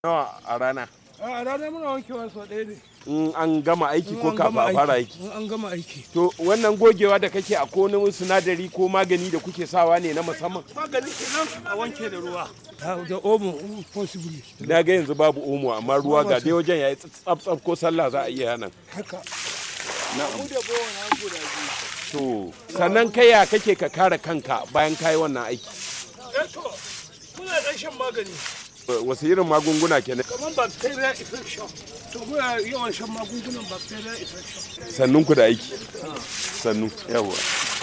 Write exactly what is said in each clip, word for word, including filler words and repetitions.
nawa a rana? A rana muna wankewa sau ɗaya ne. In an gama aiki ko In an kafin gama a fara aiki? In an gama aiki. To wannan gogewa da kake a ko wani sinadari ko magani da kuke sawa ne na musamman? Magani kenan a wanke da ruwa. Da omo possibly. Na ga yanzu babu omo amma ruwa ga dai wajen yayi tsaf ko sallah za a iya nan. Haka. Na'am. Mu da bawa na guda biyu. To sannan kai ya kake ka kare kanka bayan kayi wannan aiki? Eh to, muna ɗan shan magani. Wasu irin magunguna kenan? Kamar bacteria infection. To muna yawan shan magungunan bacteria infection. Sannun ku da aiki. Sannu yawa.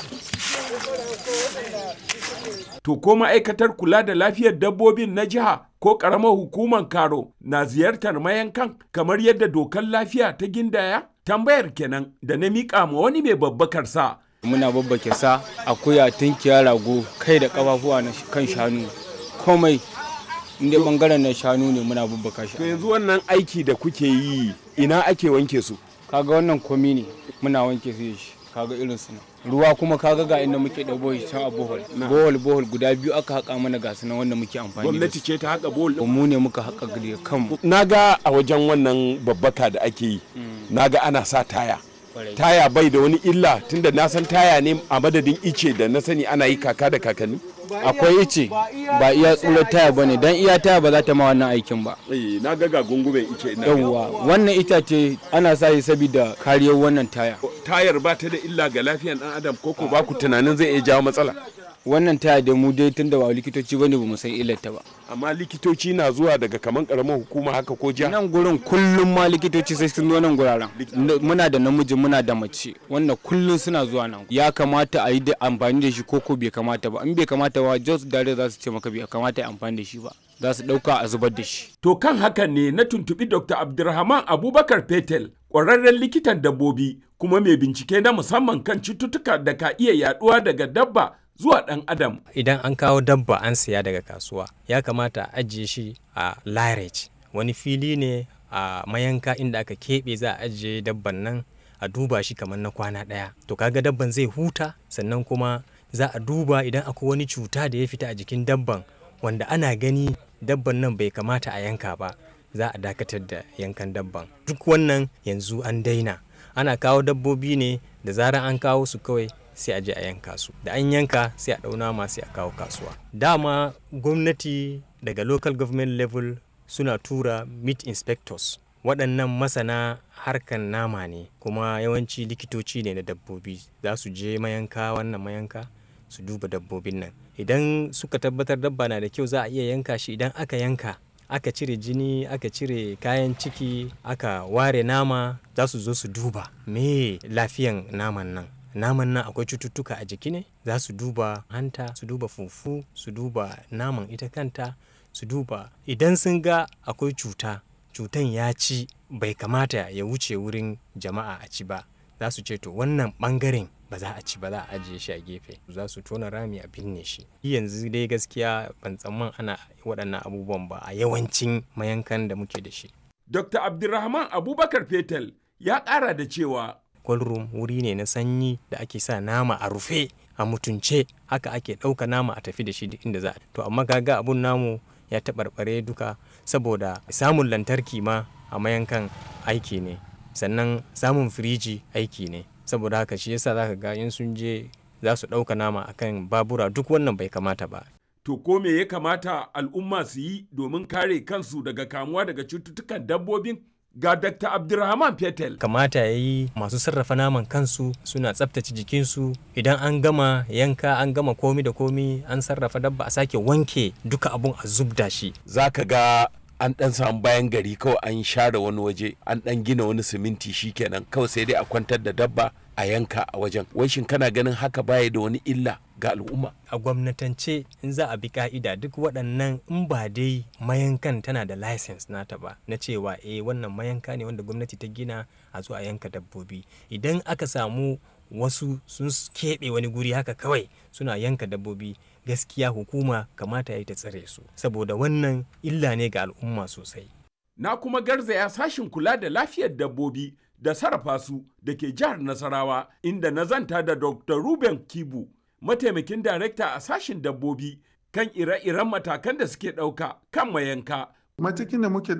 To ko ma'aikatar kula da lafiyar dabbobin na jiha ko ƙaramar hukumar Karo na ziyartar mayankan kamar yadda dokar lafiya ta gindaya? Tambayar kenan da na miƙa ma wani mai babbakar sa. Muna babbake sa, akuya, tunkiya, rago, kai da ƙafafuwa na kan shanu, komai inda bangaren na shanu ne muna babbaka shi. To yanzu wannan aiki da kuke yi ina ake wanke su? Kaga wannan komi ne muna wanke su shi, kaga irin su nan. Ruwa kuma kaga ga inda muke ɗabo shi can a bohol. Bohol bohol guda biyu aka haƙa mana gasu nan wanda muke amfani da su. Gwamnati ce ta haƙa bohol? Mu ne muka haƙa da kanmu. Na ga a wajen wannan babbaka da ake yi, na ga ana sa taya. Taya bai da wani illa tunda na san taya ne a madadin ice da na sani ana yi kaka da kakanni. Akwai ice ba iya tsurar taya bane dan iya taya ba za ta ma wannan aikin ba. Eh na ga ga gungumen ice ina. Yawwa wannan itace ana sa shi saboda kariyar wannan taya. Tayar ba ta da illa ga lafiyar dan adam ko ko ba ku tunanin zai iya jawo matsala? Wannan taya da mu dai tunda ba likitoci bane ba mu san illar ta ba. Amma likitoci na zuwa daga kaman karamar hukuma haka ko jiha? Nan gurin kullum ma likitoci sai sun zo nan guraren. Muna da namiji muna da mace wannan kullum suna zuwa nan. Ya kamata a yi da amfani da shi ko ko bai kamata ba. In bai kamata ba just dare za su ce maka bai kamata a amfani da shi ba. Za su ɗauka a zubar da shi. To kan hakan ne na tuntuɓi Doctor Abdulrahman Abubakar Fetel, ƙwararren likitan dabbobi kuma mai bincike na musamman kan cututtuka da ka iya yaɗuwa daga dabba zuwa ɗan adam. Idan an kawo dabba an siya daga kasuwa ya kamata a ajiye shi a lairage, wani fili ne a mayanka inda aka keɓe za a ajiye dabban nan a duba shi kamar na kwana ɗaya. To kaga dabban zai huta sannan kuma za a duba idan akwai wani cuta da ya fita a jikin dabban wanda ana gani dabban nan bai kamata a yanka ba, za a dakatar da yankan dabban. Duk wannan yanzu an daina, ana kawo dabbobi ne da zarar an kawo su kawai sai a je a yanka su, da an yanka sai a ɗauna ma sai a kawo kasuwa. Dama gwamnati daga local government level suna tura meat inspectors, waɗannan masana harkan nama ne kuma yawanci likitoci ne na dabbobi, za su je mayanka wannan mayanka su duba dabbobin nan. Idan suka tabbatar dabba na da kyau za a iya yanka shi. Idan aka yanka aka cire jini aka cire kayan ciki aka ware nama, za su zo su duba me lafiyan naman nan. Naman nan akwai cututtuka a jiki ne, za su duba hanta, su duba fufu, su duba naman ita kanta, su duba idan sun ga akwai cuta, cutan ya ci bai kamata ya wuce wurin jama'a a ci ba, za su ce to wannan bangaren ba za a ci ba, za a ajiye shi a gefe, za su tona rami a binne shi. Yanzu dai gaskiya ban tsamman ana waɗannan abubuwan ba a yawancin mayankan da muke da shi. Doctor Abdulrahman Abubakar Fetel ya ƙara da cewa cold room wuri ne na sanyi da ake sa nama a rufe a mutunce, haka ake ɗauka nama a tafi da shi duk inda za a. To amma kaga abun namu ya taɓarɓare duka saboda samun lantarki ma a mayankan aiki ne, sannan samun firiji aiki ne, saboda haka shi yasa zaka ga in sun je za su ɗauka nama akan babura, duk wannan bai kamata ba. To ko me ya kamata al'umma su yi domin kare kansu daga kamuwa daga cututtukan dabbobin? Ga Doctor Abdulrahman Fetel. Kamata ya yi masu sarrafa naman kansu suna tsaftace jikinsu, idan an gama yanka an gama komi da komi an sarrafa dabba a sake wanke duka abun a zubda shi. Za ka ga an ɗan samu bayan gari kawai an share wani waje, an ɗan gina wani siminti shikenan kawai sai dai a kwantar da dabba a yanka a wajen. Wai shin kana ganin haka baya da wani illa ga al'umma? A gwamnatance in za a bi ka'ida duk waɗannan in ba dai mayankan tana da license nata ba na cewa eh wannan mayanka ne wanda gwamnati ta gina a zo a yanka dabbobi. Idan aka samu wasu sun keɓe wani guri haka kawai suna yanka dabbobi, gaskiya hukuma kamata ya yi ta tsare su, saboda wannan illa ne ga al'umma sosai. Na kuma garzaya sashin kula da lafiyar dabbobi da sarrafa su da ke jihar Nasarawa, inda na zanta da Doctor Ruben Kibu, mataimakin darekta a sashin dabbobi, kan ire-iren matakan da suke ɗauka kan mayanka Matakin da muke